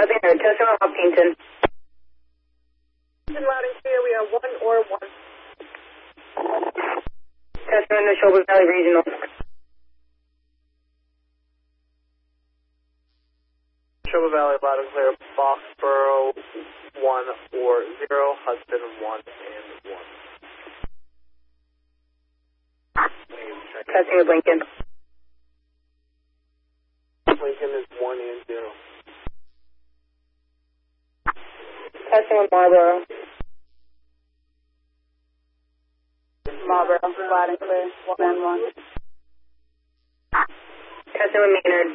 Nothing heard. Testing on Hopkinton. Loud and clear, we are 1 or 1. Testing on Neshoba Valley Regional. Neshoba Valley, loud and clear. Foxborough 1 or 0. Hudson 1 and 1. Testing with Lincoln. Lincoln is 1 and 0. Testing with Marlboro. Marlboro, loud and clear, 1 and 1. Testing with Maynard.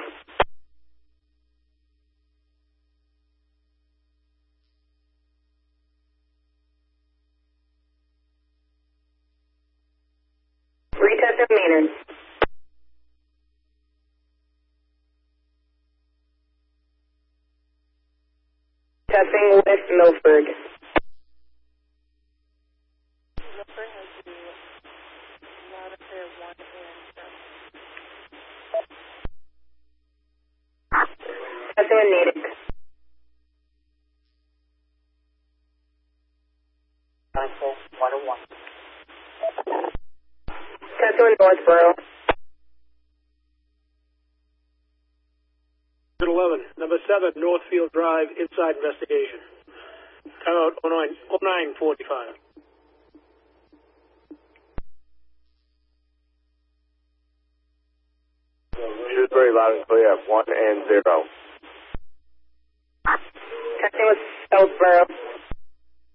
Retesting with Maynard. Testing with Milford. Milford has the loud and clear 1 and 0. Testing with Natick. 1 and 1. Testing with Northborough. 11, number 7, Northfield Drive, inside investigation. Timeout 09:45. Shrewsbury, loud and clear, 1 and 0. Testing with Southborough.